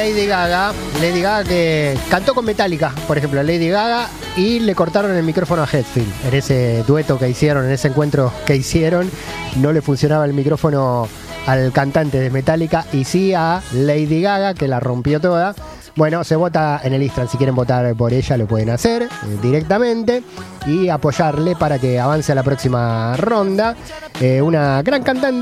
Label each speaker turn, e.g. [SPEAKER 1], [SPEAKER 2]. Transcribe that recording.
[SPEAKER 1] Lady Gaga que cantó con Metallica, por ejemplo, Lady Gaga, y le cortaron el micrófono a Hetfield. En ese dueto que hicieron, en ese encuentro que hicieron, no le funcionaba el micrófono al cantante de Metallica y sí a Lady Gaga, que la rompió toda. Bueno, se vota en el Instagram. Si quieren votar por ella, lo pueden hacer directamente y apoyarle para que avance a la próxima ronda. Una gran cantante.